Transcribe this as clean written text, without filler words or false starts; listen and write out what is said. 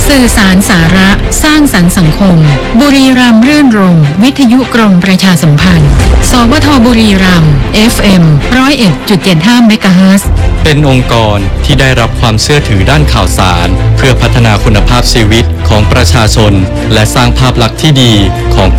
สื่อสารสาระสร้างสรรค์สังคมบุรีรัมย์รื่นรมย์วิทยุกรมประชาสัมพันธ์สวทบุรีรัมย์ FM 101.75 เมกะเฮิรตซ์เป็นองค์กรที่ได้รับความเชื่อถือด้านข่าวสารเพื่อพัฒนาคุณภาพชีวิตของประชาชนและสร้างภาพลักษณ์ที่ดีของ